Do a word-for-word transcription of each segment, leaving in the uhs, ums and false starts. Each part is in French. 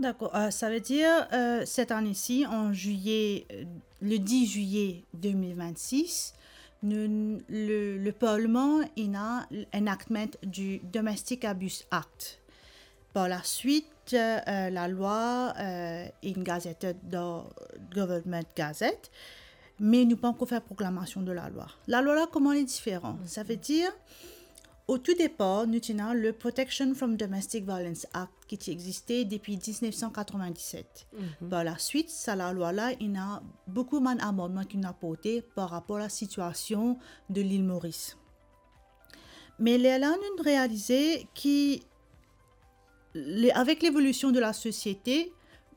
D'accord. Euh, ça veut dire, euh, cette année-ci, en juillet, euh, le dix juillet deux mille vingt-six, nous- le, le Parlement il a enactment du Domestic Abuse Act. Par la suite, euh, euh, la loi euh, est une gazette dans Government Gazette, mais nous pas encore fait proclamation de la loi. La loi là, comment elle est différente? Ça veut dire, au tout départ, nous tenons le Protection from Domestic Violence Act qui existait depuis dix-neuf cent quatre-vingt-dix-sept. Mm-hmm. Par la suite, ça, la loi-là, il y a beaucoup d'amendements qui ont apporté par rapport à la situation de l'île Maurice. Mais là, nous avons réalisé qu'avec l'évolution de la société,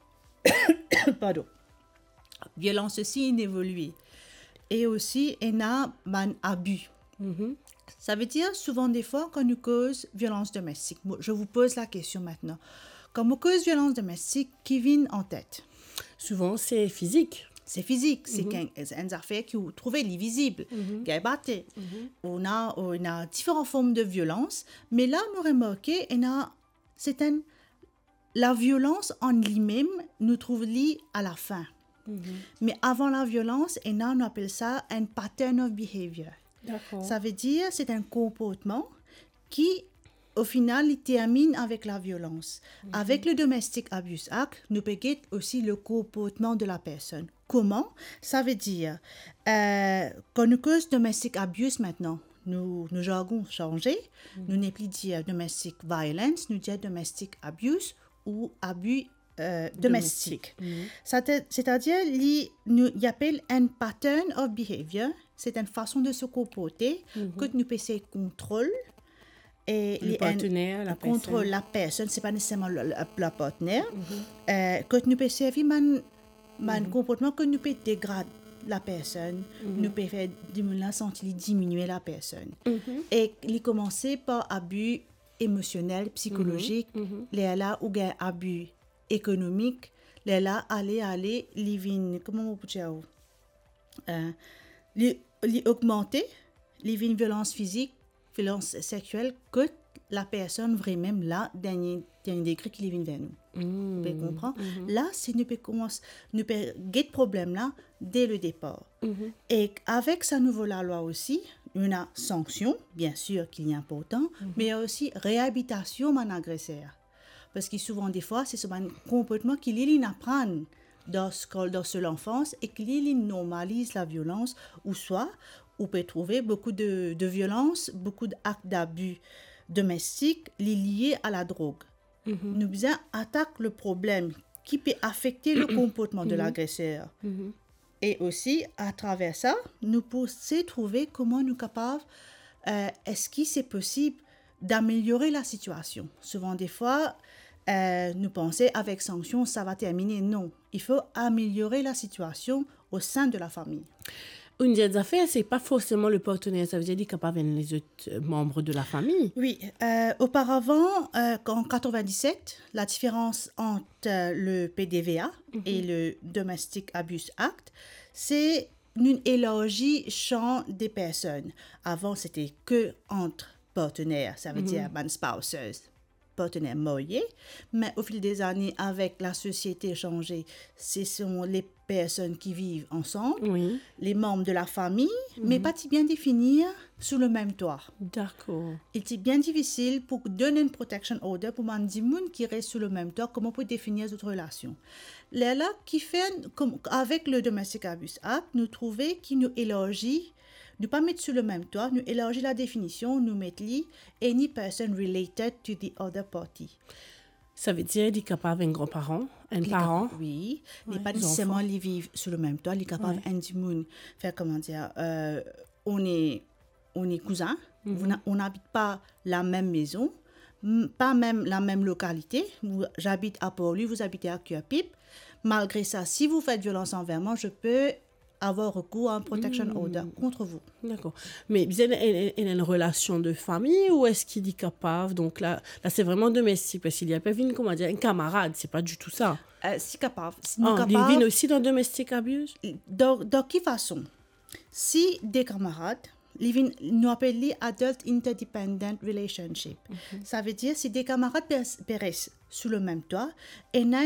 pardon, violence aussi a évolué. Et aussi, il y a un abus. Mm-hmm. Ça veut dire, souvent des fois, quand nous cause violence domestique, je vous pose la question maintenant, quand nous cause violence domestique, qui vient en tête? Souvent, c'est physique. C'est physique, mm-hmm. c'est une affaire qui est trouvée visible, mm-hmm. qui est battue. Mm-hmm. On, a, on a différentes formes de violence, mais là, nous remarquons, c'est un, la violence en elle-même, nous trouvons à la fin. Mm-hmm. Mais avant la violence, et là, on appelle ça un pattern of behavior. D'accord. Ça veut dire c'est un comportement qui, au final, il termine avec la violence. Mm-hmm. Avec le Domestic Abuse Act, nous pouvons aussi le comportement de la personne. Comment? Ça veut dire, euh, quand nous cause domestic abuse maintenant, nous, nos jargons changé. Mm-hmm. Nous n'est plus dire domestic violence, nous disons domestic abuse ou abus euh, domestique. Mm-hmm. C'est-à-dire, il y appelle un pattern of behavior. C'est une façon de se comporter mm-hmm. que nous pouvons contrôler. Et le partenaire, la personne. Contrôle la personne, ce n'est pas nécessairement le, le, le partenaire. Mm-hmm. Euh, que nous pouvons servir un mm-hmm. comportement que nous pouvons dégrader la personne, mm-hmm. nous pouvons faire diminuer, sentir diminuer la personne. Mm-hmm. Et il commence par abus émotionnel, psychologique, mm-hmm. les là où il y a abus économique, les là aller aller living, comment on peut dire, euh, les li augmenter, les violence physique, violence sexuelle que la personne vraiment là dernier dernier degré qui vient vers nous. Mm. Vous pouvez comprendre? Mm-hmm. Là, c'est nous peut commencer nous peut get problème là dès le départ. Mm-hmm. Et avec sa nouvelle loi aussi, on a sanction, bien sûr qu'il est important, mm-hmm. mais il y a aussi réhabilitation man agresseur. Parce que souvent des fois, c'est un comportement qu'il apprend dans dans l'enfance et qu'il normalise la violence, ou soit on peut trouver beaucoup de, de violence, beaucoup d'actes d'abus domestiques liés à la drogue. Mm-hmm. Nous devons attaquer le problème qui peut affecter le comportement mm-hmm. de l'agresseur. Mm-hmm. Et aussi, à travers ça, nous pouvons trouver comment nous sommes capables, euh, est-ce que c'est possible d'améliorer la situation. Souvent des fois, euh, nous pensons avec sanctions, ça va terminer. Non, il faut améliorer la situation au sein de la famille. Une des affaires, ce n'est pas forcément le partenaire, ça veut dire capable les autres membres de la famille. Oui, euh, auparavant, euh, en quatre-vingt-dix-sept, la différence entre euh, le P D V A mm-hmm. et le Domestic Abuse Act, c'est une élargie champ des personnes. Avant, c'était que entre partenaires, ça veut mm-hmm. dire man spouses, partenaires mariés, mais au fil des années, avec la société changée, ce sont les personnes qui vivent ensemble, oui. les membres de la famille, mm-hmm. mais pas bien définir sous le même toit. D'accord. Il est bien difficile pour donner une protection order pour man di moun qui reste sous le même toit, comment on peut définir cette relation. Là, là, qui fait, comme, avec le Domestic Abuse Act, nous trouvons qu'il nous élargit, nous pas mettre sous le même toit, nous élargit la définition, nous mettre any person related to the other party. Ça veut dire qu'il est capable d'un grand-parent, un les parent. Cap- oui, il n'est ouais, pas nécessairement les vivre sous le même toit, il est capable un ouais. monde faire comment dire, euh, on est on est cousins, mm-hmm. on n'habite pas la même maison, pas même la même localité. J'habite à Port-Louis, vous habitez à Curepipe. Malgré ça, si vous faites violence envers moi, je peux avoir recours à un protection mmh. order contre vous. D'accord. Mais vous avez une, une relation de famille ou est-ce qu'il est capable? Donc là, là c'est vraiment domestique parce qu'il y a pas une, comment dire, un camarade, c'est pas du tout ça. Euh, si capable. Si ah, capable. Il vient aussi dans domestic abuse? Dans, dans quelle façon? Si des camarades, nous appelons adult interdependent relationship. Mm-hmm. Ça veut dire si des camarades périssent sous le même toit et